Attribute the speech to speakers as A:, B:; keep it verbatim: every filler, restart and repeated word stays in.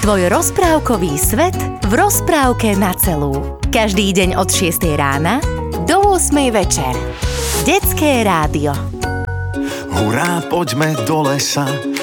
A: Tvoj rozprávkový svet v rozprávke na celú. Každý deň od šiestej rána do ôsmej večer. Detské rádio.
B: Hurá, poďme do lesa,